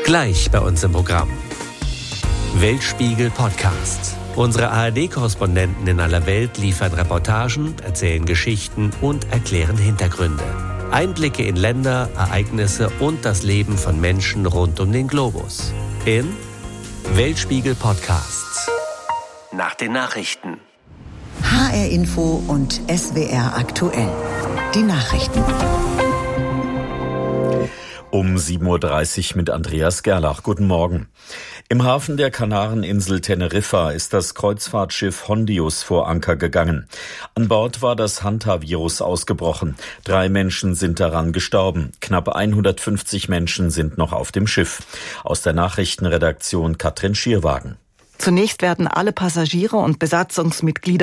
Gleich bei uns im Programm. Weltspiegel Podcast. Unsere ARD-Korrespondenten in aller Welt liefern Reportagen, erzählen Geschichten und erklären Hintergründe. Einblicke in Länder, Ereignisse und das Leben von Menschen rund um den Globus. In Weltspiegel Podcast. Nach den Nachrichten. HR Info und SWR aktuell. Die Nachrichten. Um 7.30 Uhr mit Andreas Gerlach. Guten Morgen. Im Hafen der Kanareninsel Teneriffa ist das Kreuzfahrtschiff Hondius vor Anker gegangen. An Bord war das Hantavirus ausgebrochen. 3 Menschen sind daran gestorben. Knapp 150 Menschen sind noch auf dem Schiff. Aus der Nachrichtenredaktion Katrin Schierwagen. Zunächst werden alle Passagiere und Besatzungsmitglieder